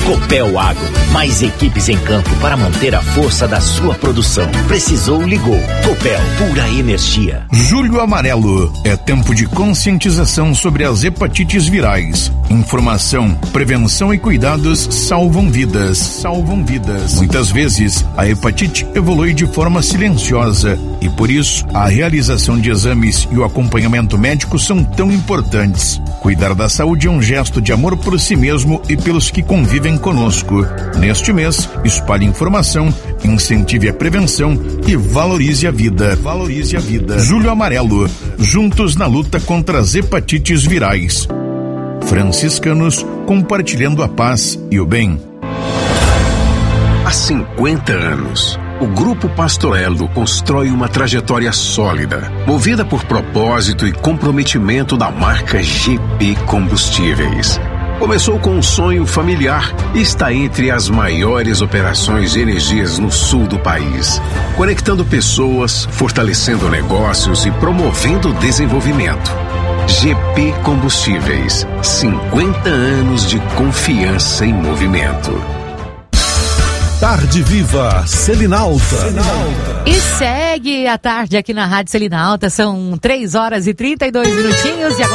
Copel Agro, mais equipes em campo para manter a força da sua produção. Precisou, ligou. Copel, pura energia. Julho Amarelo, é tempo de conscientização sobre as hepatites virais. Informação, prevenção e cuidados salvam vidas. Salvam vidas. Muitas vezes, a hepatite evolui de forma silenciosa e por isso, a realização de exames e o acompanhamento médico são tão importantes. Cuidar da saúde é um gesto de amor por si mesmo e pelos que convivem conosco. Neste mês, espalhe informação, incentive a prevenção e valorize a vida. Valorize a vida. Julho Amarelo, juntos na luta contra as hepatites virais. Franciscanos compartilhando a paz e o bem. Há 50 anos, o Grupo Pastorello constrói uma trajetória sólida, movida por propósito e comprometimento da marca GP Combustíveis. Começou com um sonho familiar e está entre as maiores operações de energias no sul do país, conectando pessoas, fortalecendo negócios e promovendo o desenvolvimento. GP Combustíveis, 50 anos de confiança em movimento. Tarde Viva Selinalta. E segue a tarde aqui na Rádio Selinalta, são 3 horas e 32 minutinhos e agora